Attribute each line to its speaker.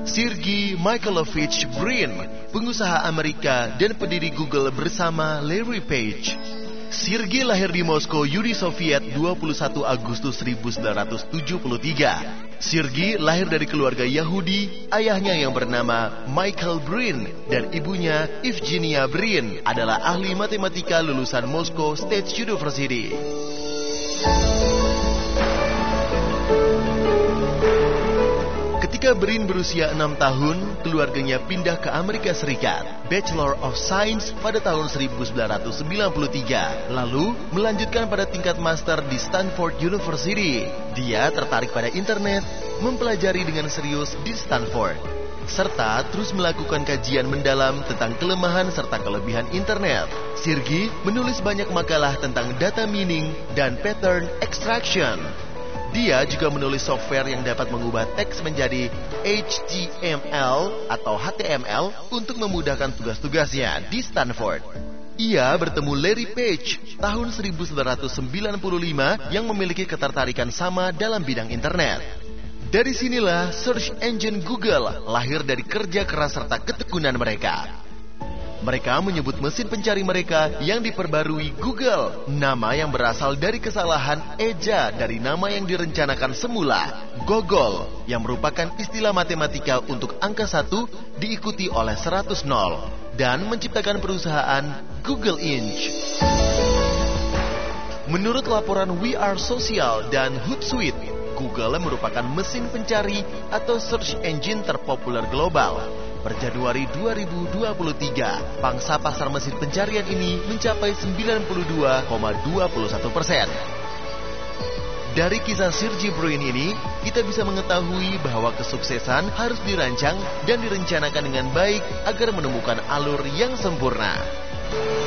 Speaker 1: Sergey Mikhailovich Brin, pengusaha Amerika dan pendiri Google bersama Larry Page. Sergey lahir di Moskow, Uni Soviet 21 Agustus 1973. Sergey lahir dari keluarga Yahudi, ayahnya yang bernama Michael Brin dan ibunya Evgenia Brin adalah ahli matematika lulusan Moscow State University. Ketika Brin berusia 6 tahun, keluarganya pindah ke Amerika Serikat, Bachelor of Science pada tahun 1993, lalu melanjutkan pada tingkat master di Stanford University. Dia tertarik pada internet, mempelajari dengan serius di Stanford, serta terus melakukan kajian mendalam tentang kelemahan serta kelebihan internet. Sergey menulis banyak makalah tentang data mining dan pattern extraction. Dia juga menulis software yang dapat mengubah teks menjadi HTML atau HTML untuk memudahkan tugas-tugasnya di Stanford. Ia bertemu Larry Page tahun 1995 yang memiliki ketertarikan sama dalam bidang internet. Dari sinilah search engine Google lahir dari kerja keras serta ketekunan mereka. Mereka menyebut mesin pencari mereka yang diperbarui Google, nama yang berasal dari kesalahan eja dari nama yang direncanakan semula, Gogol, yang merupakan istilah matematika untuk angka 1 diikuti oleh 100 nol, dan menciptakan perusahaan Google Inc. Menurut laporan We Are Social dan Hootsuite, Google merupakan mesin pencari atau search engine terpopuler global. Per Januari 2023, pangsa pasar mesin pencarian ini mencapai 92,21%. Dari kisah Sergey Brin ini, kita bisa mengetahui bahwa kesuksesan harus dirancang dan direncanakan dengan baik agar menemukan alur yang sempurna.